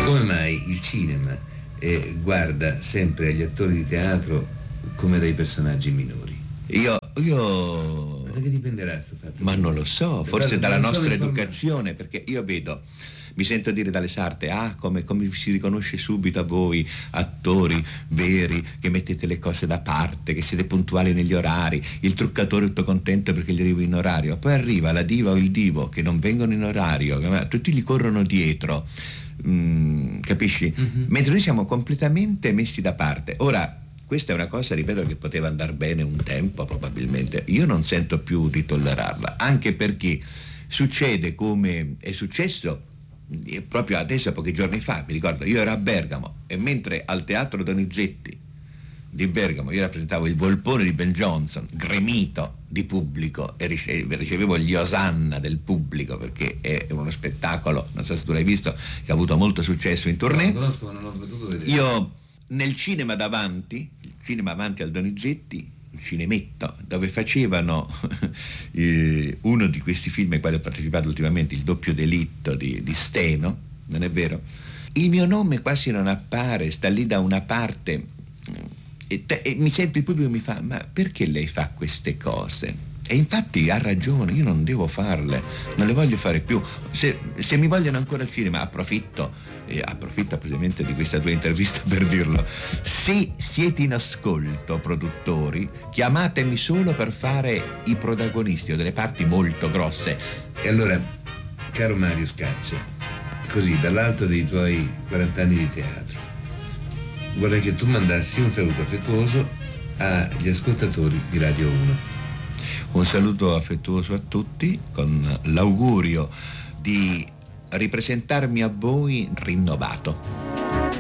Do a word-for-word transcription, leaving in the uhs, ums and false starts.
come mai il cinema eh, guarda sempre agli attori di teatro come dei personaggi minori? Io, io... Ma da che dipenderà sto fatto? Ma non lo so, forse Guarda, dalla non nostra sono educazione, perché io vedo, mi sento dire dalle sarte, ah, come, come si riconosce subito a voi, attori veri, che mettete le cose da parte, che siete puntuali negli orari, il truccatore tutto contento perché gli arriva in orario, poi arriva la diva o il divo che non vengono in orario, tutti gli corrono dietro, mm, capisci? Mm-hmm. Mentre noi siamo completamente messi da parte. Ora, questa è una cosa, ripeto, che poteva andare bene un tempo probabilmente, io non sento più di tollerarla, anche perché succede come è successo proprio adesso, pochi giorni fa, mi ricordo, io ero a Bergamo e mentre al Teatro Donizetti di Bergamo io rappresentavo il Volpone di Ben Jonson, gremito di pubblico, e ricevevo gli osanna del pubblico perché è uno spettacolo, non so se tu l'hai visto, che ha avuto molto successo in tournée. No, non, non ho potuto vedere. Io nel cinema davanti, il cinema davanti al Donizetti, il cinemetto, dove facevano eh, uno di questi film ai quali ho partecipato ultimamente, Il doppio delitto di, di Steno, non è vero? Il mio nome quasi non appare, sta lì da una parte e, te, e mi sento il pubblico mi fa, ma perché lei fa queste cose? E infatti ha ragione, io non devo farle, non le voglio fare più. Se, se mi vogliono ancora al cinema, approfitto, eh, approfitto precisamente di questa tua intervista per dirlo. Se siete in ascolto, produttori, chiamatemi solo per fare i protagonisti o delle parti molto grosse. E allora, caro Mario Scaccia, così dall'alto dei tuoi quaranta anni di teatro, vorrei che tu mandassi un saluto affettuoso agli ascoltatori di Radio uno. Un saluto affettuoso a tutti, con l'augurio di ripresentarmi a voi rinnovato.